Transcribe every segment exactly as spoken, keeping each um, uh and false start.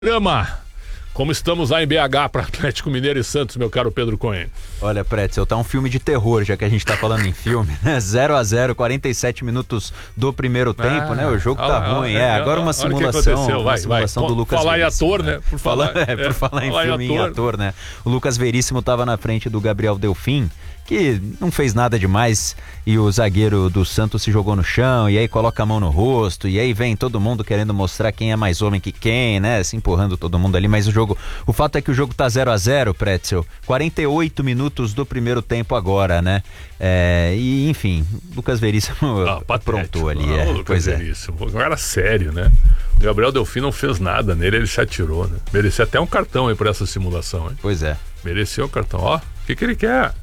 Drama. Como estamos lá em B H para Atlético Mineiro e Santos, meu caro Pedro Cohen? Olha, Pretzel, tá um filme de terror, já que a gente tá falando em filme, né? zero a zero, quarenta e sete minutos do primeiro tempo, ah, né? O jogo tá ah, ruim. É, é, agora uma simulação, vai, uma simulação vai. do Lucas Falar Veríssimo. em ator, né? Por falar, falar, é, é, por falar em falar filme em e ator. ator, né? O Lucas Veríssimo tava na frente do Gabriel Delfim, que não fez nada demais, e o zagueiro do Santos se jogou no chão, e aí coloca a mão no rosto, e aí vem todo mundo querendo mostrar quem é mais homem que quem, né? Se empurrando todo mundo ali, mas o jogo, o fato é que o jogo tá zero a zero, Pretzel, quarenta e oito minutos do primeiro tempo agora, né? É, e enfim, Lucas Veríssimo ah, aprontou ali. Ah, é, o Lucas pois Veríssimo, é. Agora sério, né? O Gabriel Delfim não fez nada nele, ele se atirou, né? Merecia até um cartão aí por essa simulação, hein? Pois é. Mereceu o cartão, ó, o que que ele quer?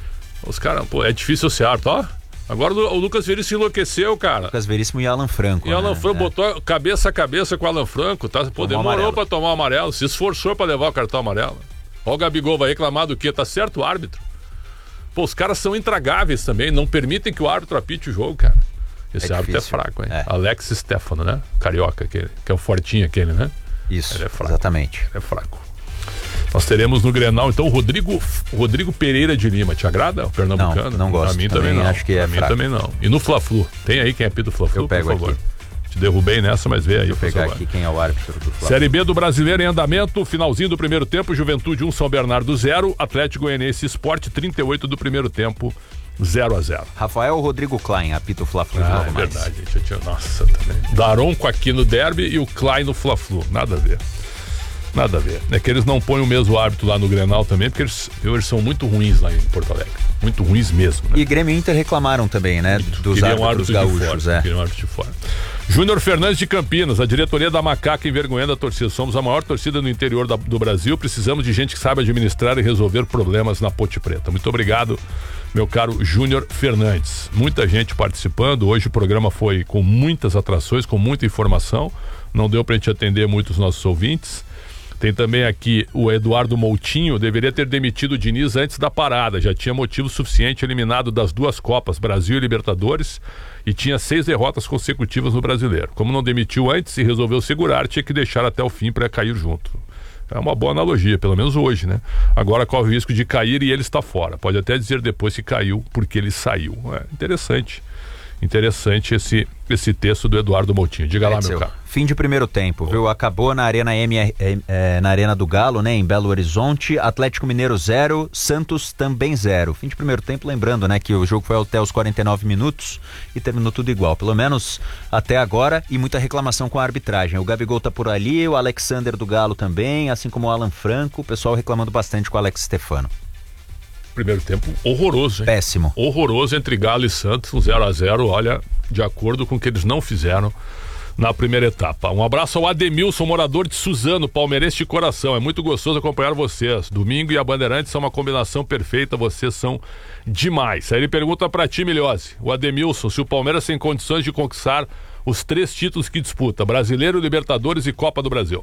Os caras, pô, é difícil ser árbitro, ó. Agora o Lucas Veríssimo enlouqueceu, cara. Lucas Veríssimo e Alan Franco. E Alan né? Franco é. botou cabeça a cabeça com o Alan Franco, tá? Pô, demorou pra tomar o amarelo, se esforçou pra levar o cartão amarelo. Ó, o Gabigol vai reclamar do quê? Tá certo o árbitro? Pô, os caras são intragáveis também, não permitem que o árbitro apite o jogo, cara. Esse é árbitro difícil. É fraco, hein? É. Alex Stefano, né? Carioca, aquele, que é o fortinho aquele, né? Isso, ele é fraco. Exatamente. Ele é fraco. Nós teremos no Grenal, então, o Rodrigo, Rodrigo Pereira de Lima. Te agrada o pernambucano? Não, não gosto. A mim também, também não. Acho que é a mim fraco. também não. E no Fla-Flu? Tem aí quem é apita o Fla-Flu, Eu pego por favor. Aqui. Te derrubei nessa, mas vê aí, Vou por pegar favor. aqui quem é o árbitro do Fla-Flu. Série B do Brasileiro em andamento, finalzinho do primeiro tempo, Juventude um, São Bernardo zero, Atlético Goianiense Sport trinta e oito do primeiro tempo, zero a zero. Rafael Rodrigo Klein, apita o Fla-Flu. Ah, é verdade, gente. Tinha... Nossa, também. Daronco aqui no derby e o Klein no Fla-Flu. Nada a ver. Nada a ver. É que eles não põem o mesmo árbitro lá no Grenal também, porque eles, eles são muito ruins lá em Porto Alegre. Muito ruins mesmo, né? E Grêmio e Inter reclamaram também, né? Dos Queriam árbitros árbitro gaúchos, de fora, é. Queriam árbitro de fora. Júnior Fernandes de Campinas, a diretoria da Macaca envergonhando a torcida. Somos a maior torcida no interior da, do Brasil. Precisamos de gente que saiba administrar e resolver problemas na Ponte Preta. Muito obrigado, meu caro Júnior Fernandes. Muita gente participando. Hoje o programa foi com muitas atrações, com muita informação. Não deu pra gente atender muitos nossos ouvintes. Tem também aqui o Eduardo Moutinho, deveria ter demitido o Diniz antes da parada, já tinha motivo suficiente, eliminado das duas Copas, Brasil e Libertadores, e tinha seis derrotas consecutivas no Brasileiro. Como não demitiu antes e resolveu segurar, tinha que deixar até o fim para cair junto. É uma boa analogia, pelo menos hoje, né? Agora corre o risco de cair e ele está fora. Pode até dizer depois que caiu porque ele saiu. É interessante. Interessante esse, esse texto do Eduardo Moutinho. Diga é, lá, meu caro. Fim de primeiro tempo, oh. viu? Acabou na Arena M R, é, na Arena do Galo, né? Em Belo Horizonte. Atlético Mineiro zero, Santos também zero. Fim de primeiro tempo, lembrando, né? Que o jogo foi até os quarenta e nove minutos e terminou tudo igual. Pelo menos até agora, e muita reclamação com a arbitragem. O Gabigol tá por ali, o Alexander do Galo também, assim como o Alan Franco. O pessoal reclamando bastante com o Alex Stefano. Primeiro tempo horroroso, hein? Péssimo. Horroroso entre Galo e Santos, um zero a zero, olha, de acordo com o que eles não fizeram na primeira etapa. Um abraço ao Ademilson, morador de Suzano, palmeirense de coração. É muito gostoso acompanhar vocês. Domingo e a Bandeirantes são uma combinação perfeita, vocês são demais. Aí ele pergunta pra ti, Milhose, o Ademilson, se o Palmeiras tem condições de conquistar os três títulos que disputa, Brasileiro, Libertadores e Copa do Brasil.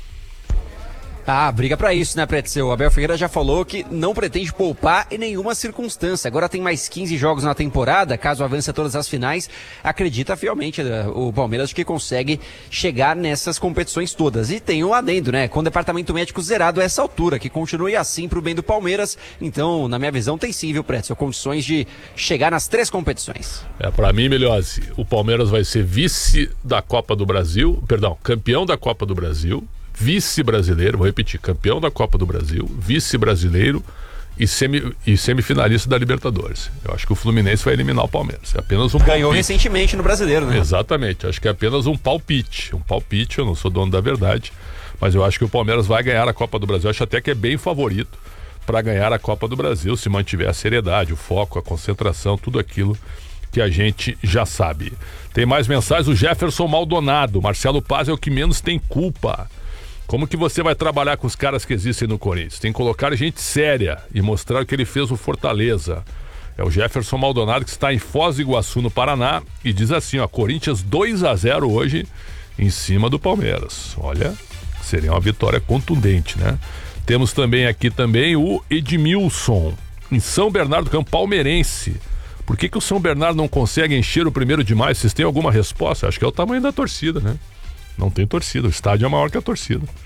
Ah, briga pra isso, né, Pretzel? O Abel Ferreira já falou que não pretende poupar em nenhuma circunstância. Agora tem mais quinze jogos na temporada, caso avance a todas as finais. Acredita fielmente o Palmeiras que consegue chegar nessas competições todas. E tem um adendo, né? Com o departamento médico zerado a essa altura, que continue assim pro bem do Palmeiras. Então, na minha visão, tem sim, viu, Pretzel? Condições de chegar nas três competições. É, pra mim, Milhose, o Palmeiras vai ser vice da Copa do Brasil, perdão, campeão da Copa do Brasil, vice-brasileiro, vou repetir, campeão da Copa do Brasil, vice-brasileiro e, semi, e semifinalista da Libertadores. Eu acho que o Fluminense vai eliminar o Palmeiras. É apenas um Ganhou palpite. recentemente no Brasileiro, né? Exatamente, acho que é apenas um palpite. Um palpite, eu não sou dono da verdade, mas eu acho que o Palmeiras vai ganhar a Copa do Brasil. Eu acho até que é bem favorito para ganhar a Copa do Brasil, se mantiver a seriedade, o foco, a concentração, tudo aquilo que a gente já sabe. Tem mais mensagens, o Jefferson Maldonado, Marcelo Paz é o que menos tem culpa. Como que você vai trabalhar com os caras que existem no Corinthians? Tem que colocar gente séria e mostrar o que ele fez no Fortaleza. É o Jefferson Maldonado, que está em Foz do Iguaçu, no Paraná, e diz assim, ó, Corinthians dois a zero hoje em cima do Palmeiras. Olha, seria uma vitória contundente, né? Temos também aqui também o Edmilson, em São Bernardo do Campo, palmeirense. Por que que o São Bernardo não consegue encher o primeiro de maio? Vocês têm alguma resposta? Acho que é o tamanho da torcida, né? Não tem torcida, o estádio é maior que a torcida.